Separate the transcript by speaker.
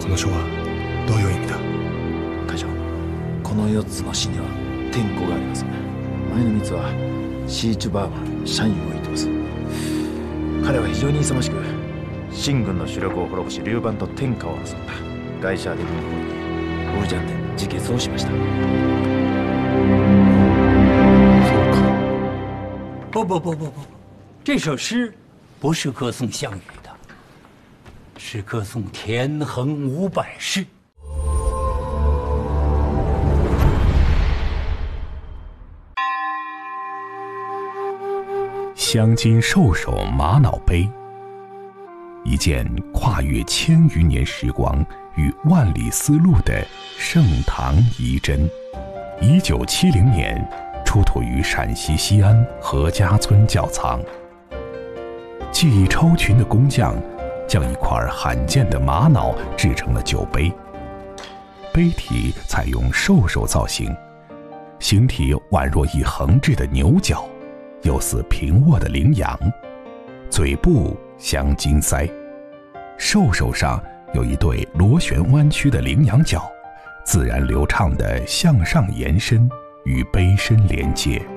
Speaker 1: この書はどういう意味だ。
Speaker 2: 会長、この4つの詩には典故があります。前の3つはシーチュバーマン社員を言ってます。彼は非常に勇ましく秦軍の主力を滅ぼし劉邦と天下を争ったガイシャーデ軍の方にオルジャンで自決をしました。
Speaker 3: 不，这首诗不是歌颂项羽的，是歌颂田横500世。
Speaker 4: 镶金兽首玛瑙杯，一件跨越1000余年时光与万里丝路的盛唐遗珍。1970年出土于陕西西安何家村窖藏。技艺超群的工匠将一块罕见的玛瑙制成了酒杯，杯体采用兽首造型，形体宛若一横置的牛角，又似平卧的羚羊，嘴部镶金腮，兽首上有一对螺旋弯曲的羚羊角，自然流畅地向上延伸，与杯身连接。